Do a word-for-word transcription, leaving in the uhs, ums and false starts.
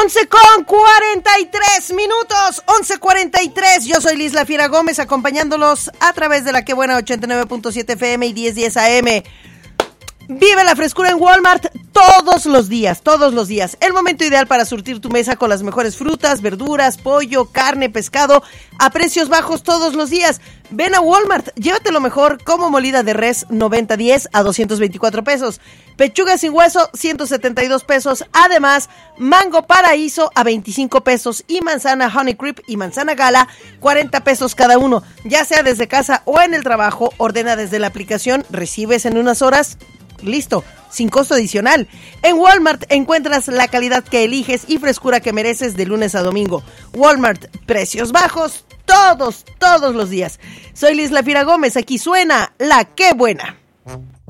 once con cuarenta y tres minutos, once cuarenta y tres. Yo soy Liz La Fiera Gómez, acompañándolos a través de la Que Buena ochenta y nueve punto siete F M y diez diez A M. Vive la frescura en Walmart todos los días, todos los días. El momento ideal para surtir tu mesa con las mejores frutas, verduras, pollo, carne, pescado, a precios bajos todos los días. Ven a Walmart, llévate lo mejor, como molida de res noventa diez a doscientos veinticuatro pesos. Pechuga sin hueso, ciento setenta y dos pesos. Además, mango paraíso a veinticinco pesos y manzana honey creep y manzana gala, cuarenta pesos cada uno. Ya sea desde casa o en el trabajo, ordena desde la aplicación, recibes en unas horas. Listo, sin costo adicional. En Walmart encuentras la calidad que eliges y frescura que mereces de lunes a domingo. Walmart, precios bajos todos, todos los días. Soy Liz La Fiera Gómez, aquí suena La Que Buena.